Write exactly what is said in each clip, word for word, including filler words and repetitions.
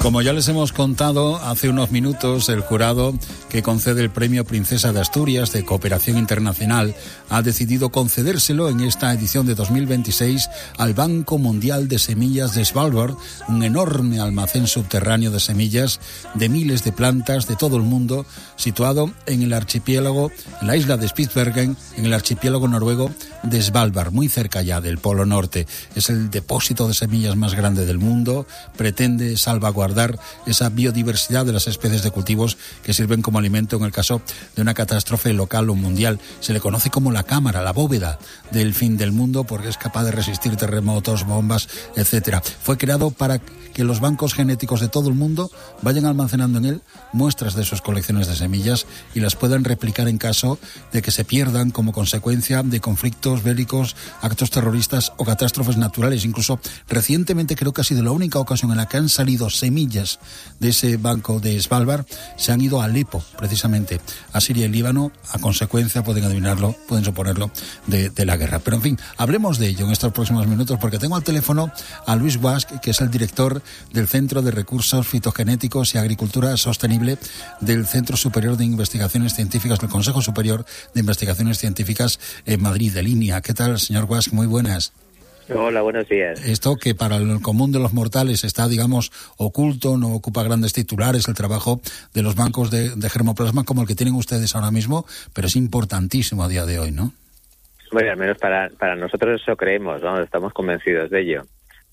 Como ya les hemos contado hace unos minutos, el jurado que concede el Premio Princesa de Asturias de Cooperación Internacional ha decidido concedérselo en esta edición de dos mil veintiséis al Banco Mundial de Semillas de Svalbard, un enorme almacén subterráneo de semillas de miles de plantas de todo el mundo, situado en el archipiélago, en la isla de Spitsbergen, en el archipiélago noruego de Svalbard, muy cerca ya del Polo Norte. Es el depósito de semillas más grande del mundo, pretende salvaguardar esa biodiversidad de las especies de cultivos que sirven como alimento en el caso de una catástrofe local o mundial. Se le conoce como la cámara, la bóveda del fin del mundo, porque es capaz de resistir terremotos, bombas, etcétera. Fue creado para que los bancos genéticos de todo el mundo vayan almacenando en él muestras de sus colecciones de semillas y las puedan replicar en caso de que se pierdan como consecuencia de conflictos bélicos, actos terroristas o catástrofes naturales. Incluso recientemente, creo que ha sido la única ocasión en la que han salido semillas de ese banco de Svalbard, se han ido a Alepo, precisamente, a Siria y Líbano, a consecuencia, pueden adivinarlo, pueden suponerlo, de, de la guerra. Pero en fin, hablemos de ello en estos próximos minutos, porque tengo al teléfono a Luis Guasch, que es el director del Centro de Recursos Fitogenéticos y Agricultura Sostenible del Centro Superior de Investigaciones Científicas del Consejo Superior de Investigaciones Científicas en Madrid, de Línea. ¿Qué tal, señor Guasch? Muy buenas. Hola, buenos días. Esto que para el común de los mortales está, digamos, oculto, no ocupa grandes titulares, el trabajo de los bancos de, de germoplasma como el que tienen ustedes ahora mismo, pero es importantísimo a día de hoy, ¿no? Bueno, al menos para, para nosotros eso creemos, ¿no? Estamos convencidos de ello,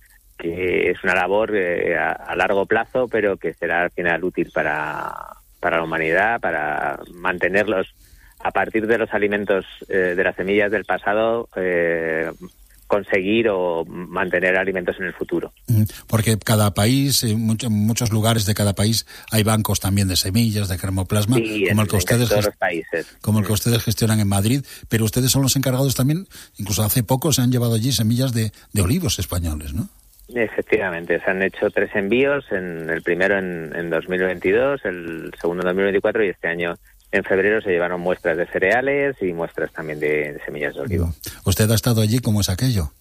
que es una labor eh, a, a largo plazo, pero que será al final útil para, para la humanidad, para mantenerlos a partir de los alimentos eh, de las semillas del pasado, eh, conseguir o mantener alimentos en el futuro. Porque cada país, en muchos, muchos lugares de cada país hay bancos también de semillas, de germoplasma, sí, como, en, el que ustedes todos los países. como el que ustedes gestionan en Madrid, pero ustedes son los encargados también, incluso hace poco se han llevado allí semillas de, de olivos españoles, ¿no? Efectivamente, se han hecho tres envíos, en el primero en, en dos mil veintidós, el segundo en dos mil veinticuatro y este año en febrero se llevaron muestras de cereales y muestras también de, de semillas de olivo. ¿Usted ha estado allí? ¿Cómo es aquello?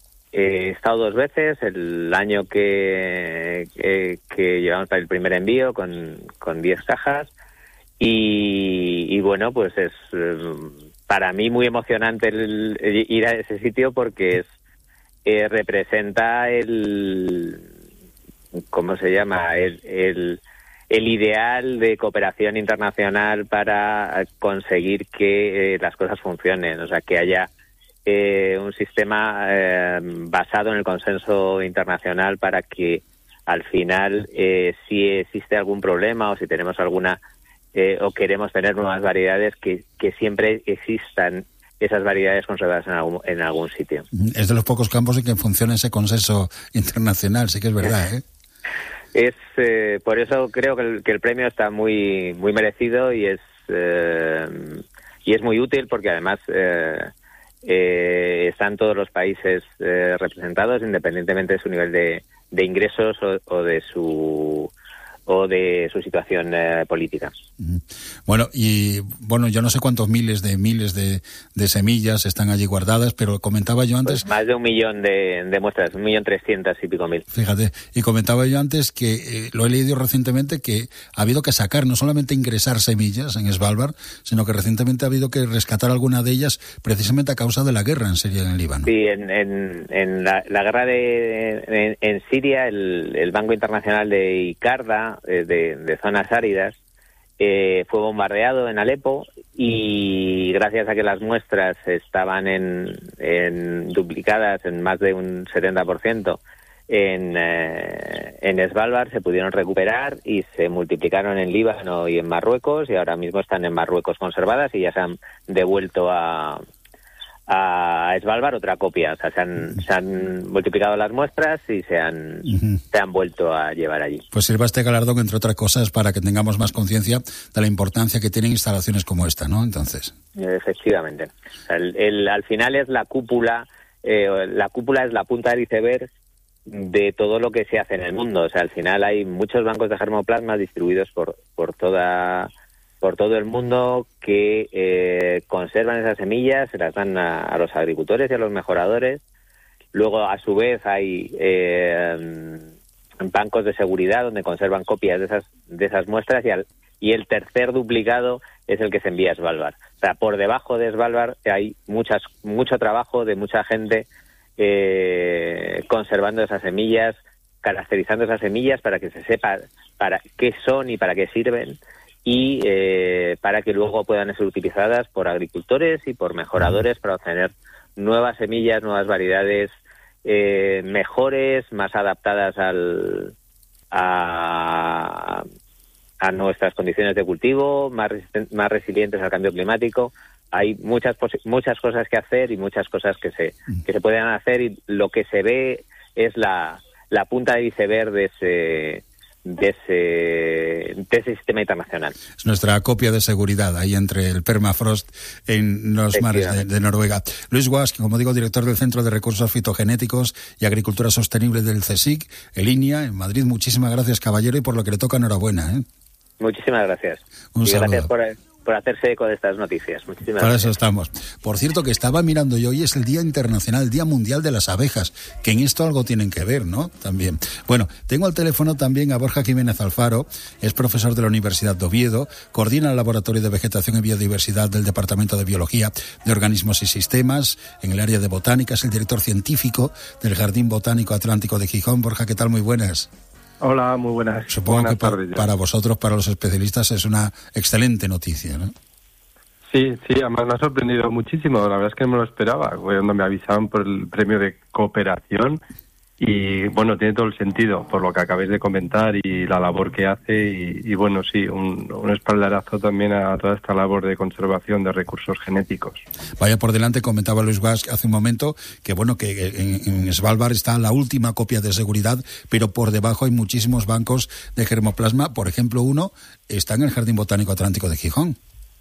He estado dos veces, el año que, que, que llevamos para el primer envío con, con diez cajas y, y bueno, pues es para mí muy emocionante el, el ir a ese sitio porque es eh, representa el, ¿cómo se llama? El, el el ideal de cooperación internacional para conseguir que eh, las cosas funcionen, o sea, que haya eh, un sistema eh, basado en el consenso internacional para que al final, eh, si existe algún problema o si tenemos alguna eh, o queremos tener nuevas variedades, que, que siempre existan esas variedades conservadas en algún, en algún sitio. Es de los pocos campos en que funciona ese consenso internacional, sí que es verdad, ¿eh? Es eh, por eso creo que el, que el premio está muy muy merecido y es eh, y es muy útil porque además eh, eh, están todos los países eh, representados independientemente de su nivel de, de ingresos o, o de su o de su situación eh, política. Bueno, y bueno, yo no sé cuántos miles de miles de, de semillas están allí guardadas, pero comentaba yo antes... Pues más de un millón de, de muestras, un millón trescientas y pico mil. Fíjate, y comentaba yo antes que, eh, lo he leído recientemente, que ha habido que sacar, no solamente ingresar semillas en Svalbard, sino que recientemente ha habido que rescatar alguna de ellas precisamente a causa de la guerra en Siria y en Líbano. Sí, en, en, en la, la guerra de en, en Siria, el, el Banco Internacional de Icarda, De, de zonas áridas, eh, fue bombardeado en Alepo y gracias a que las muestras estaban en, en duplicadas en más de un setenta por ciento en, eh, en Svalbard, se pudieron recuperar y se multiplicaron en Líbano y en Marruecos y ahora mismo están en Marruecos conservadas y ya se han devuelto a a Svalbard otra copia, o sea, se han, se han multiplicado las muestras y se han, uh-huh. se han vuelto a llevar allí. Pues sirva este galardón, entre otras cosas, para que tengamos más conciencia de la importancia que tienen instalaciones como esta, ¿no? Entonces. Efectivamente. O sea, el, el, al final es la cúpula, eh, la cúpula es la punta del iceberg de todo lo que se hace en el mundo. O sea, al final hay muchos bancos de germoplasma distribuidos por, por toda... por todo el mundo que eh, conservan esas semillas, se las dan a, a los agricultores y a los mejoradores. Luego, a su vez, hay eh, bancos de seguridad donde conservan copias de esas de esas muestras, y, al, y el tercer duplicado es el que se envía a Svalbard. O sea, por debajo de Svalbard hay muchas mucho trabajo de mucha gente eh, conservando esas semillas, caracterizando esas semillas para que se sepa para qué son y para qué sirven, y eh, para que luego puedan ser utilizadas por agricultores y por mejoradores para obtener nuevas semillas, nuevas variedades eh, mejores, más adaptadas al a, a nuestras condiciones de cultivo, más resisten- más resilientes al cambio climático. Hay muchas posi- muchas cosas que hacer y muchas cosas que se que se pueden hacer, y lo que se ve es la la punta de iceberg de ese de ese, de ese sistema internacional. Es nuestra copia de seguridad ahí entre el permafrost en los mares de, de Noruega. Luis Guasch, como digo, director del Centro de Recursos Fitogenéticos y Agricultura Sostenible del CSIC, en Inia, en Madrid. Muchísimas gracias, caballero, y por lo que le toca, enhorabuena, ¿eh? Muchísimas gracias. Un y saludo. Gracias por, por hacerse eco de estas noticias. Muchísimas Para gracias. eso estamos. Por cierto, que estaba mirando yo, hoy es el Día Internacional, el Día Mundial de las Abejas, que en esto algo tienen que ver, ¿no? También. Bueno, tengo al teléfono también a Borja Jiménez Alfaro, es profesor de la Universidad de Oviedo, coordina el Laboratorio de Vegetación y Biodiversidad del Departamento de Biología de Organismos y Sistemas, en el área de botánica, es el director científico del Jardín Botánico Atlántico de Gijón. Borja, ¿qué tal? Muy buenas. Hola, muy buenas. Supongo buenas que para, tardes, para vosotros, para los especialistas, es una excelente noticia, ¿no? Sí, sí, además me ha sorprendido muchísimo. La verdad es que no me lo esperaba. Cuando me avisaron por el premio de cooperación, y bueno, tiene todo el sentido por lo que acabáis de comentar y la labor que hace, y, y bueno, sí, un, un espaldarazo también a toda esta labor de conservación de recursos genéticos. Vaya por delante, comentaba Luis Guasch hace un momento que bueno, que en, en Svalbard está la última copia de seguridad, pero por debajo hay muchísimos bancos de germoplasma. Por ejemplo, uno está en el Jardín Botánico Atlántico de Gijón.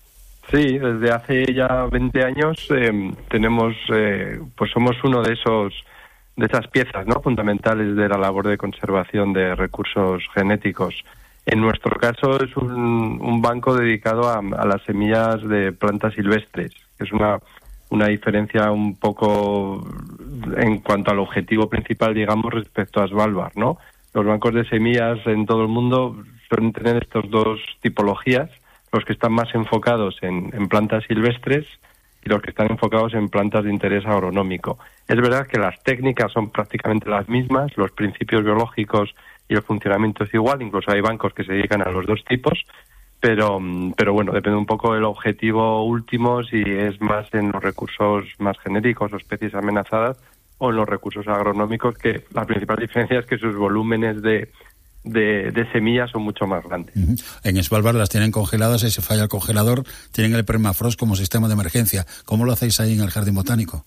Sí, desde hace ya veinte años eh, tenemos, eh, pues somos uno de esos de esas piezas, ¿no?, fundamentales de la labor de conservación de recursos genéticos. En nuestro caso es un, un banco dedicado a, a las semillas de plantas silvestres, que es una, una diferencia un poco en cuanto al objetivo principal, digamos, respecto a Svalbard, ¿no? Los bancos de semillas en todo el mundo suelen tener estas dos tipologías, los que están más enfocados en, en plantas silvestres y los que están enfocados en plantas de interés agronómico. Es verdad que las técnicas son prácticamente las mismas, los principios biológicos y el funcionamiento es igual, incluso hay bancos que se dedican a los dos tipos, pero pero bueno, depende un poco del objetivo último, si es más en los recursos más genéricos o especies amenazadas, o en los recursos agronómicos, que la principal diferencia es que sus volúmenes de De, de semillas son mucho más grandes. Uh-huh. En Svalbard las tienen congeladas y si falla el congelador tienen el permafrost como sistema de emergencia. ¿Cómo lo hacéis ahí en el Jardín Botánico?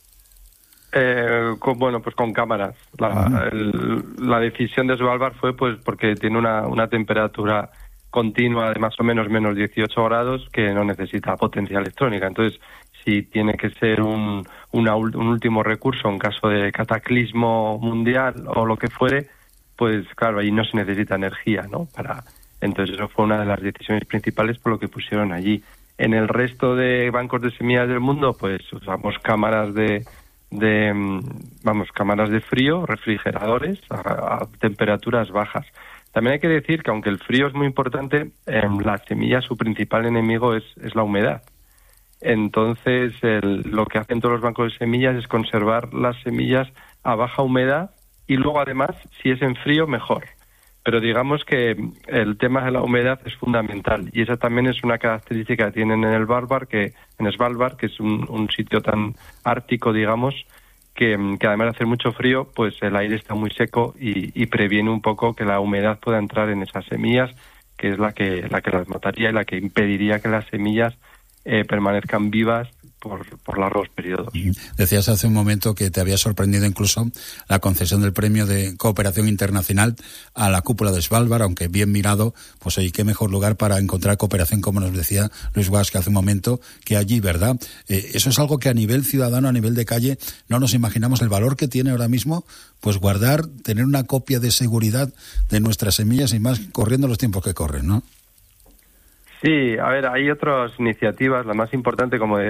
Eh, con, bueno, pues con cámaras. La, uh-huh. el, la decisión de Svalbard fue pues porque tiene una, una temperatura continua de más o menos menos dieciocho grados que no necesita potencia electrónica. Entonces, si tiene que ser un, una, un último recurso en caso de cataclismo mundial o lo que fuere, pues claro, ahí no se necesita energía, ¿no? Para Entonces eso fue una de las decisiones principales por lo que pusieron allí. En el resto de bancos de semillas del mundo, pues usamos cámaras de, de vamos, cámaras de frío, refrigeradores a, a temperaturas bajas. También hay que decir que aunque el frío es muy importante, en las semillas su principal enemigo es, es la humedad. Entonces el, lo que hacen todos los bancos de semillas es conservar las semillas a baja humedad, y luego, además, si es en frío, mejor. Pero digamos que el tema de la humedad es fundamental. Y esa también es una característica que tienen en el Svalbard, que, en Svalbard, que es un, un sitio tan ártico, digamos, que, que además de hacer mucho frío, pues el aire está muy seco y, y previene un poco que la humedad pueda entrar en esas semillas, que es la que, la que las mataría y la que impediría que las semillas eh, permanezcan vivas por, por largos periodos. Decías hace un momento que te había sorprendido incluso la concesión del premio de cooperación internacional a la cúpula de Svalbard, aunque bien mirado, pues oye, qué mejor lugar para encontrar cooperación, como nos decía Luis Guasch hace un momento, que allí, ¿verdad? Eh, eso es algo que a nivel ciudadano, a nivel de calle, no nos imaginamos el valor que tiene ahora mismo, pues guardar, tener una copia de seguridad de nuestras semillas y más corriendo los tiempos que corren, ¿no? Sí, a ver, hay otras iniciativas. La más importante, como